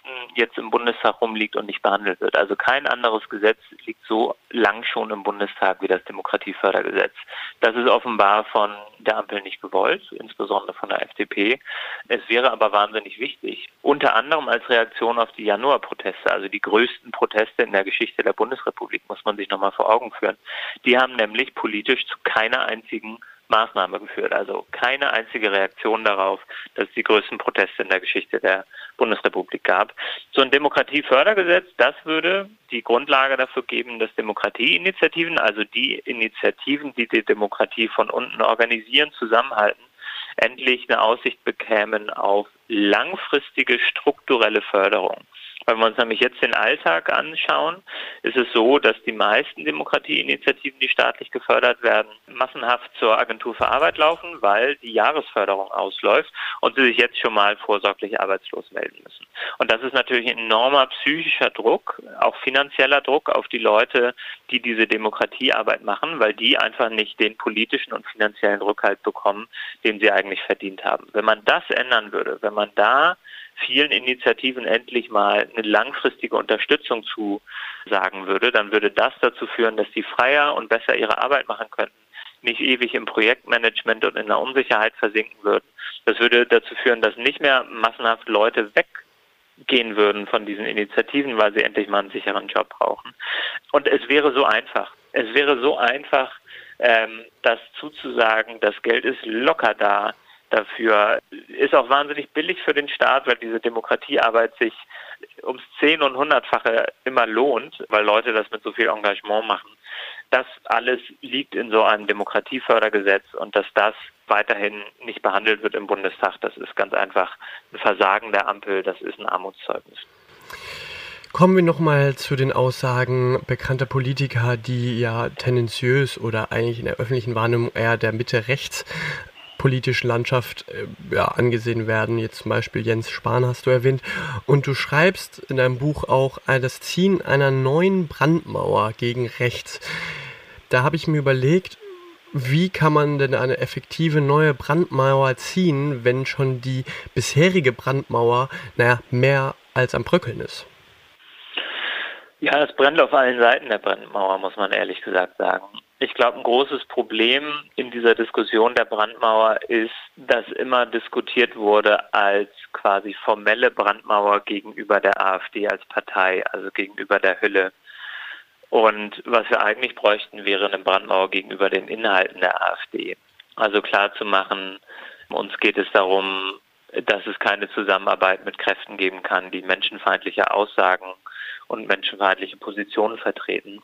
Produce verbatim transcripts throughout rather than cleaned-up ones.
jetzt im Bundestag rumliegt und nicht behandelt wird. Also kein anderes Gesetz liegt so lang schon im Bundestag wie das Demokratiefördergesetz. Das ist offenbar von der Ampel nicht gewollt, insbesondere von der F D P. Es wäre aber wahnsinnig wichtig, unter anderem als Reaktion auf die Januarproteste, also die größten Proteste in der Geschichte der Bundesrepublik, muss man sich nochmal vor Augen führen. Die haben nämlich politisch zu keiner einzigen Maßnahme geführt, also keine einzige Reaktion darauf, dass es die größten Proteste in der Geschichte der Bundesrepublik gab. So ein Demokratiefördergesetz, das würde die Grundlage dafür geben, dass Demokratieinitiativen, also die Initiativen, die die Demokratie von unten organisieren, zusammenhalten, endlich eine Aussicht bekämen auf langfristige strukturelle Förderung. Wenn wir uns nämlich jetzt den Alltag anschauen, ist es so, dass die meisten Demokratieinitiativen, die staatlich gefördert werden, massenhaft zur Agentur für Arbeit laufen, weil die Jahresförderung ausläuft und sie sich jetzt schon mal vorsorglich arbeitslos melden müssen. Und das ist natürlich ein enormer psychischer Druck, auch finanzieller Druck auf die Leute, die diese Demokratiearbeit machen, weil die einfach nicht den politischen und finanziellen Rückhalt bekommen, den sie eigentlich verdient haben. Wenn man das ändern würde, wenn man da vielen Initiativen endlich mal eine langfristige Unterstützung zusagen würde, dann würde das dazu führen, dass die freier und besser ihre Arbeit machen könnten, nicht ewig im Projektmanagement und in der Unsicherheit versinken würden. Das würde dazu führen, dass nicht mehr massenhaft Leute weggehen würden von diesen Initiativen, weil sie endlich mal einen sicheren Job brauchen. Und es wäre so einfach. Es wäre so einfach, ähm, das zuzusagen, das Geld ist locker da. Dafür ist auch wahnsinnig billig für den Staat, weil diese Demokratiearbeit sich ums Zehn- und Hundertfache immer lohnt, weil Leute das mit so viel Engagement machen. Das alles liegt in so einem Demokratiefördergesetz und dass das weiterhin nicht behandelt wird im Bundestag, das ist ganz einfach ein Versagen der Ampel, das ist ein Armutszeugnis. Kommen wir nochmal zu den Aussagen bekannter Politiker, die ja tendenziös oder eigentlich in der öffentlichen Wahrnehmung eher der Mitte-Rechts politischen Landschaft äh, ja, angesehen werden. Jetzt zum Beispiel Jens Spahn hast du erwähnt. Und du schreibst in deinem Buch auch äh, das Ziehen einer neuen Brandmauer gegen rechts. Da habe ich mir überlegt, wie kann man denn eine effektive neue Brandmauer ziehen, wenn schon die bisherige Brandmauer, naja, mehr als am Bröckeln ist? Ja, es brennt auf allen Seiten der Brandmauer, muss man ehrlich gesagt sagen. Ich glaube, ein großes Problem in dieser Diskussion der Brandmauer ist, dass immer diskutiert wurde als quasi formelle Brandmauer gegenüber der AfD als Partei, also gegenüber der Hülle. Und was wir eigentlich bräuchten, wäre eine Brandmauer gegenüber den Inhalten der AfD. Also klar zu machen, uns geht es darum, dass es keine Zusammenarbeit mit Kräften geben kann, die menschenfeindliche Aussagen und menschenfeindliche Positionen vertreten.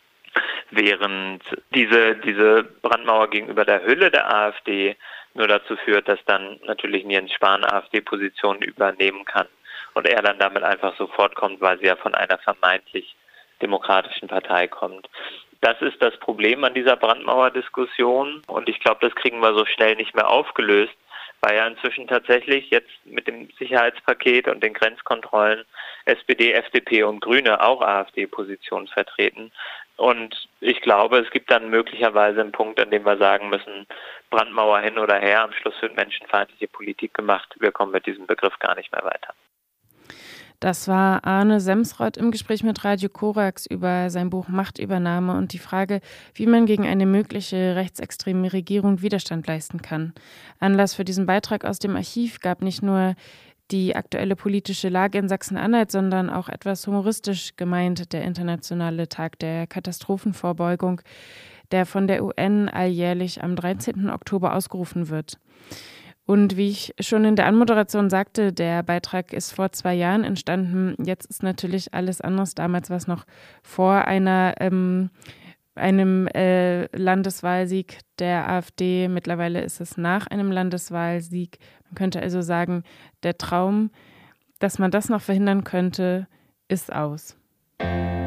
Während diese, diese Brandmauer gegenüber der Hülle der AfD nur dazu führt, dass dann natürlich Jens Spahn AfD-Positionen übernehmen kann und er dann damit einfach sofort kommt, weil sie ja von einer vermeintlich demokratischen Partei kommt. Das ist das Problem an dieser Brandmauer-Diskussion und ich glaube, das kriegen wir so schnell nicht mehr aufgelöst, weil ja inzwischen tatsächlich jetzt mit dem Sicherheitspaket und den Grenzkontrollen S P D, F D P und Grüne auch AfD-Positionen vertreten. Und ich glaube, es gibt dann möglicherweise einen Punkt, an dem wir sagen müssen, Brandmauer hin oder her, am Schluss wird menschenfeindliche Politik gemacht. Wir kommen mit diesem Begriff gar nicht mehr weiter. Das war Arne Semsrott im Gespräch mit Radio Korax über sein Buch Machtübernahme und die Frage, wie man gegen eine mögliche rechtsextreme Regierung Widerstand leisten kann. Anlass für diesen Beitrag aus dem Archiv gab nicht nur die aktuelle politische Lage in Sachsen-Anhalt, sondern auch etwas humoristisch gemeint, der Internationale Tag der Katastrophenvorbeugung, der von der U N alljährlich am dreizehnten Oktober ausgerufen wird. Und wie ich schon in der Anmoderation sagte, der Beitrag ist vor zwei Jahren entstanden. Jetzt ist natürlich alles anders. Damals war es noch vor einer, ähm, einem äh, Landeswahlsieg der AfD. Mittlerweile ist es nach einem Landeswahlsieg. Man könnte also sagen, der Traum, dass man das noch verhindern könnte, ist aus.